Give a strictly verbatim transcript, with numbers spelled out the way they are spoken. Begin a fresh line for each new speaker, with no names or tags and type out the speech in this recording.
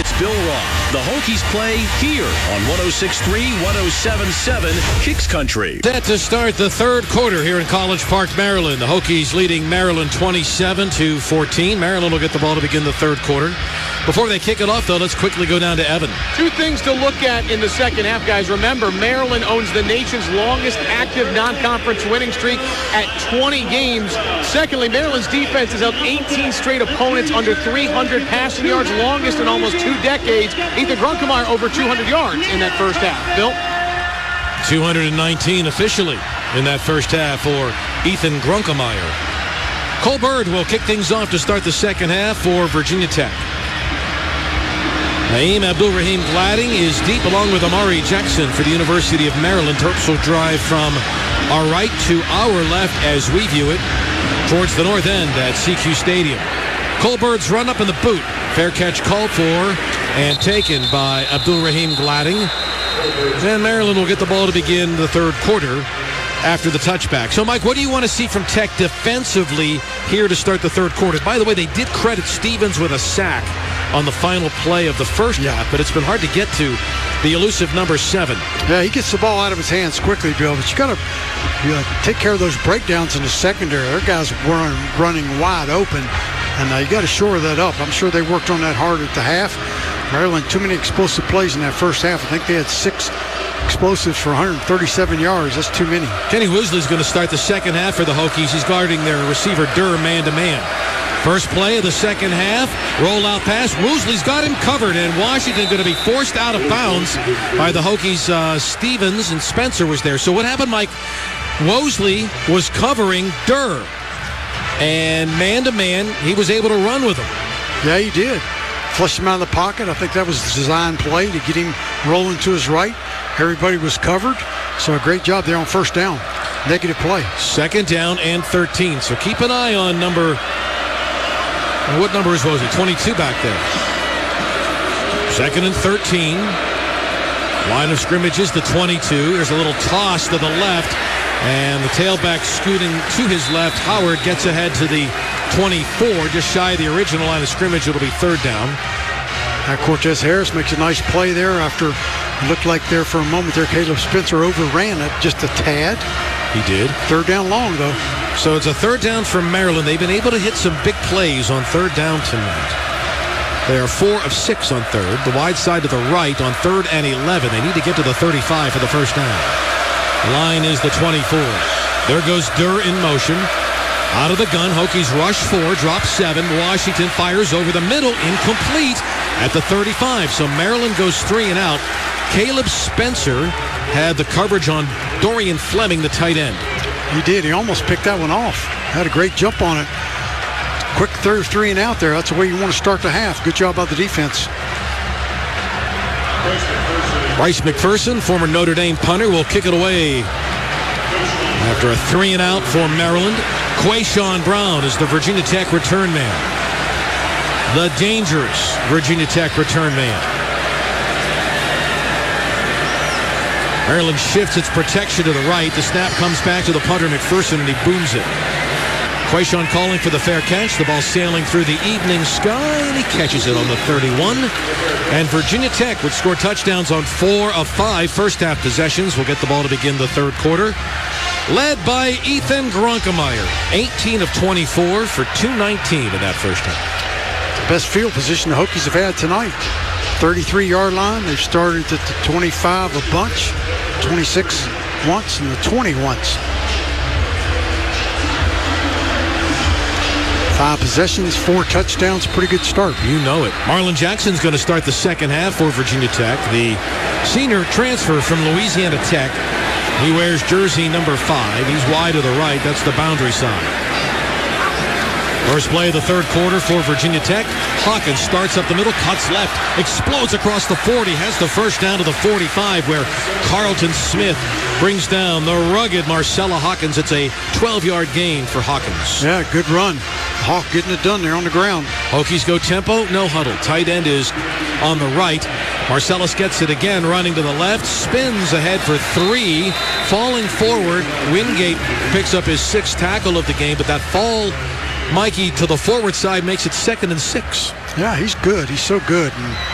It's Bill Roth. The Hokies play here on one oh six point three, one oh seven point seven Kicks Country.
Set to start the third quarter here in College Park, Maryland. The Hokies leading Maryland twenty-seven to fourteen. Maryland will get the ball to begin the third quarter. Before they kick it off, though, let's quickly go down to Evan.
Two things to look at in the second half, guys. Remember, Maryland owns the nation's longest active non-conference winning streak at twenty games. Secondly, Maryland's defense has held eighteen straight opponents under three hundred passing yards, longest in almost two decades. Ethan Grunkemeyer over two hundred yards in that first half. Bill?
two hundred nineteen officially in that first half for Ethan Grunkemeyer. Cole Bird will kick things off to start the second half for Virginia Tech. Naeem Abdul-Rahim Gladding is deep along with Amari Jackson for the University of Maryland. Terps will drive from our right to our left as we view it towards the north end at C Q Stadium. Cole Bird's run up in the boot. Fair catch called for and taken by Abdul-Rahim Gladding. And Maryland will get the ball to begin the third quarter after the touchback. So, Mike, what do you want to see from Tech defensively here to start the third quarter? By the way, they did credit Stevens with a sack on the final play of the first yeah. half, but it's been hard to get to the elusive number seven.
Yeah, he gets the ball out of his hands quickly, Bill, but you got to you know, take care of those breakdowns in the secondary. Their guys were running wide open, and uh, you got to shore that up. I'm sure they worked on that hard at the half. Maryland, too many explosive plays in that first half. I think they had six explosives for one hundred thirty-seven yards. That's too many.
Kenny Woosley's going to start the second half for the Hokies. He's guarding their receiver Durr man-to-man. First play of the second half, rollout pass. Woosley's got him covered, and Washington going to be forced out of bounds by the Hokies. Uh, Stevens and Spencer was there. So what happened, Mike? Woosley was covering Durr, and man-to-man, he was able to run with him.
Yeah, he did. Flushed him out of the pocket. I think that was the design play to get him rolling to his right. Everybody was covered, so a great job there on first down. Negative play.
Second down and thirteen. So keep an eye on number, what number is Woosley? twenty-two back there. Second and thirteen. Line of scrimmage is the twenty-two. There's a little toss to the left, and the tailback scooting to his left. Howard gets ahead to the twenty-four, just shy of the original line of scrimmage. It'll be third down.
Now Cortez Harris makes a nice play there after it looked like there for a moment there Caleb Spencer overran it just a tad.
He did.
Third down long, though.
So it's a third down for Maryland. They've been able to hit some big plays on third down tonight. They are four of six on third. The wide side to the right on third and eleven. They need to get to the thirty-five for the first down. Line is the twenty-four. There goes Durr in motion. Out of the gun, Hokies rush four, drop seven. Washington fires over the middle, incomplete at the thirty-five. So Maryland goes three and out. Caleb Spencer had the coverage on Dorian Fleming, the tight end.
He did. He almost picked that one off. Had a great jump on it. Quick third three and out there. That's the way you want to start the half. Good job by the defense.
Bryce McPherson, former Notre Dame punter, will kick it away after a three and out for Maryland. Quayshawn Brown is the Virginia Tech return man. The dangerous Virginia Tech return man. Maryland shifts its protection to the right. The snap comes back to the punter, McPherson, and he booms it. Quayshawn calling for the fair catch. The ball sailing through the evening sky, and he catches it on the thirty-one. And Virginia Tech would score touchdowns on four of five first half possessions. We'll get the ball to begin the third quarter. Led by Ethan Grunkemeyer, eighteen of twenty-four for two nineteen in that first half.
Best field position the Hokies have had tonight. thirty-three-yard line. They've started at the twenty-five a bunch, twenty-six once, and the twenty once. Five possessions, four touchdowns, pretty good start.
You know it. Marlon Jackson's going to start the second half for Virginia Tech. The senior transfer from Louisiana Tech. He wears jersey number five. He's wide to the right. That's the boundary side. First play of the third quarter for Virginia Tech. Hawkins starts up the middle, cuts left, explodes across the forty, has the first down to the forty-five, where Carlton Smith brings down the rugged Marcella Hawkins. It's a twelve-yard gain for Hawkins.
Yeah, good run. Hawk getting it done there on the ground.
Hokies go tempo, no huddle. Tight end is on the right. Marcellus gets it again, running to the left, spins ahead for three, falling forward. Wingate picks up his sixth tackle of the game, but that fall, Mikey, to the forward side makes it second and six.
Yeah, he's good. He's so good. And